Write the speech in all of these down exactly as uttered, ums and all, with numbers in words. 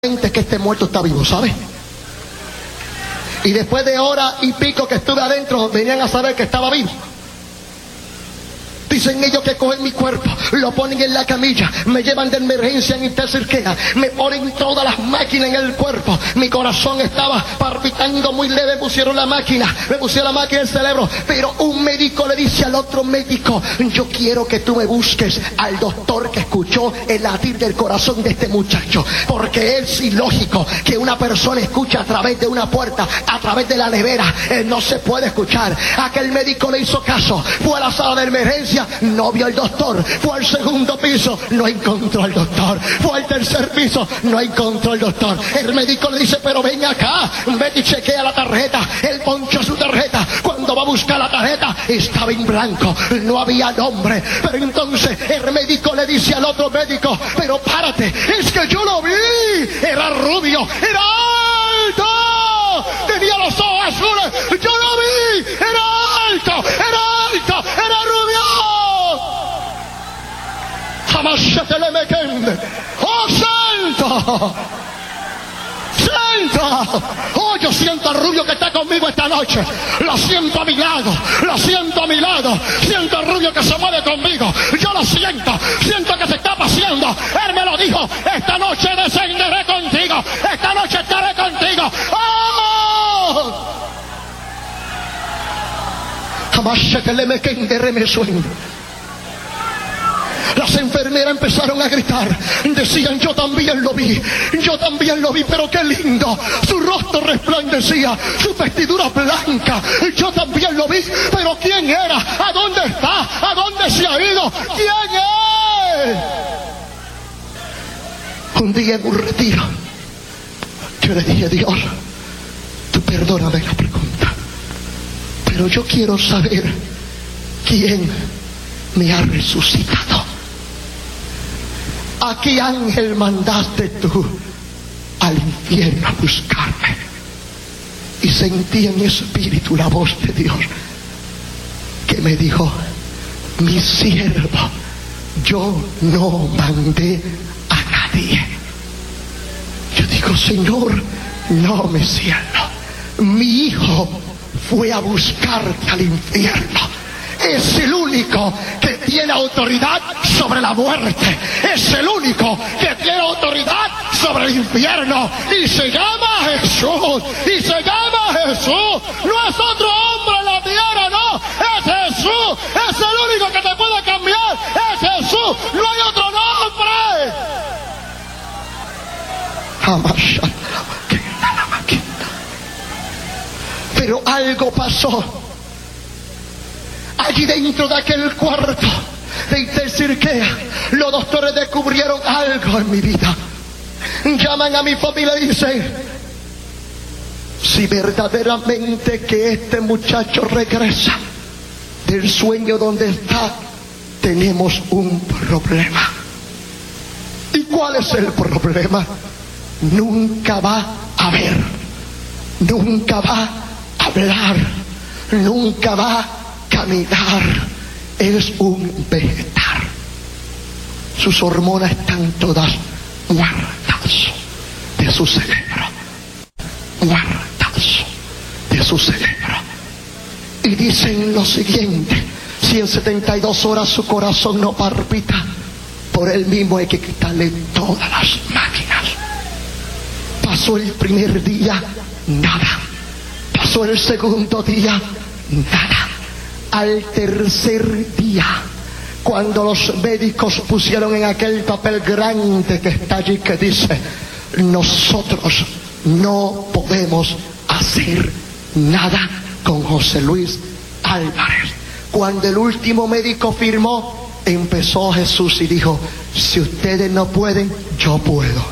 que este muerto está vivo, ¿sabes? Y después de hora y pico que estuve adentro, venían a saber que estaba vivo. Dicen ellos que cogen mi cuerpo, lo ponen en la camilla, me llevan de emergencia en Intercirquea, me ponen todas las máquinas en el cuerpo. Mi corazón estaba palpitando muy leve, pusieron la máquina, me pusieron la máquina en el cerebro. Pero un médico le dice al otro médico: yo quiero que tú me busques al doctor que escuchó el latir del corazón de este muchacho, porque es ilógico que una persona escuche a través de una puerta, a través de la nevera. Él no se puede escuchar. Aquel médico le hizo caso, fue a la sala de emergencia, no vio al doctor. Fue al segundo piso, no encontró al doctor. Fue al tercer piso, no encontró al doctor. El médico le dice: pero ven acá, vete y chequea la tarjeta. Él ponchó su tarjeta. Cuando va a buscar la tarjeta, estaba en blanco, no había nombre. Pero entonces el médico le dice al otro médico: pero párate, es que yo lo vi, era rubio, era alto, tenía los ojos azules, yo lo vi, era alto, era alto, era rubio. Jamás se te le meten. ¡Oh, santo! ¡Santo! ¡Oh, yo siento al rubio que está conmigo esta noche! Lo siento a mi lado, lo siento a mi lado. Siento al rubio que se mueve conmigo. Yo lo siento, siento que se está paseando. Él me lo dijo: esta noche descenderé contigo, esta noche estaré contigo. ¡Oh! Jamás se te le meten de remesuendo. Las enfermeras empezaron a gritar, decían: yo también lo vi, yo también lo vi, pero qué lindo, su rostro resplandecía, su vestidura blanca, yo también lo vi, pero ¿quién era? ¿A dónde está? ¿A dónde se ha ido? ¿Quién es? Un día en un retiro, yo le dije: Dios, tú perdóname la pregunta, pero yo quiero saber quién me ha resucitado. ¿A qué ángel mandaste tú al infierno a buscarme? Y sentí en mi espíritu la voz de Dios que me dijo: mi siervo, yo no mandé a nadie. Yo digo: Señor, no me cielo, mi hijo fue a buscarte al infierno. Es el único que tiene autoridad sobre la muerte. Es el único que tiene autoridad sobre el infierno. Y se llama Jesús. Y se llama Jesús. No es otro hombre en la tierra, no. Es Jesús. Es el único que te puede cambiar. Es Jesús. No hay otro nombre. Jamás. Pero algo pasó. Allí dentro de aquel cuarto de Intercirquea, los doctores descubrieron algo en mi vida. Llaman a mi familia y dicen: si verdaderamente que este muchacho regresa del sueño donde está, tenemos un problema. ¿Y cuál es el problema? Nunca va a ver, nunca va a hablar, nunca va a caminar, es un vegetal. Sus hormonas están todas muertas de su cerebro, muertas de su cerebro. Y dicen lo siguiente: si en setenta y dos horas su corazón no palpita, por él mismo hay que quitarle todas las máquinas. Pasó el primer día, nada. Pasó el segundo día, nada. Al tercer día, cuando los médicos pusieron en aquel papel grande que está allí, que dice: nosotros no podemos hacer nada con José Luis Álvarez. Cuando el último médico firmó, empezó Jesús y dijo: si ustedes no pueden, yo puedo.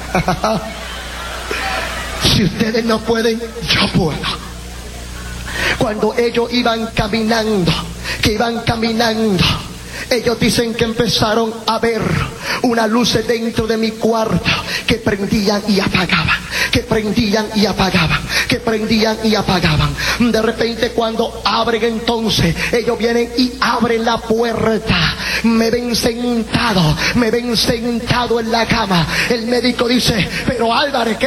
Si ustedes no pueden, yo puedo. Cuando ellos iban caminando, que iban caminando, ellos dicen que empezaron a ver unas luces dentro de mi cuarto que prendían y apagaban, que prendían y apagaban. que prendían y apagaban. De repente cuando abren, entonces ellos vienen y abren la puerta. Me ven sentado, me ven sentado en la cama. El médico dice: pero Álvarez, ¿qué